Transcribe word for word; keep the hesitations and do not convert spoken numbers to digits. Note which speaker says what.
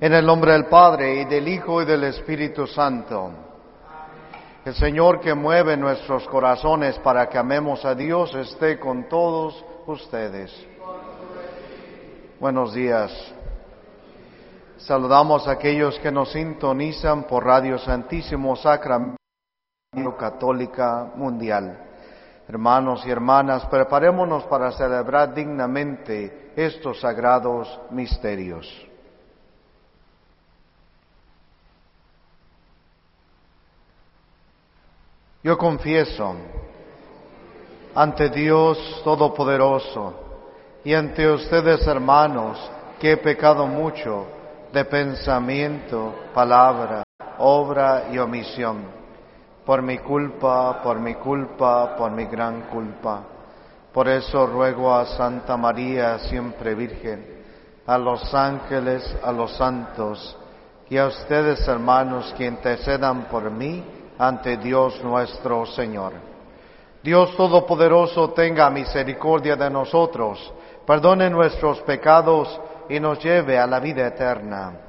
Speaker 1: En el nombre del Padre, y del Hijo, y del Espíritu Santo. El Señor que mueve nuestros corazones para que amemos a Dios esté con todos ustedes. Buenos días. Saludamos a aquellos que nos sintonizan por Radio Santísimo Sacramento Católica Mundial. Hermanos y hermanas, preparémonos para celebrar dignamente estos sagrados misterios. Yo confieso ante Dios Todopoderoso y ante ustedes, hermanos, que he pecado mucho de pensamiento, palabra, obra y omisión, por mi culpa, por mi culpa, por mi gran culpa. Por eso ruego a Santa María, siempre Virgen, a los ángeles, a los santos, y a ustedes, hermanos, que intercedan por mí ante Dios nuestro Señor. Dios Todopoderoso tenga misericordia de nosotros, perdone nuestros pecados y nos lleve a la vida eterna.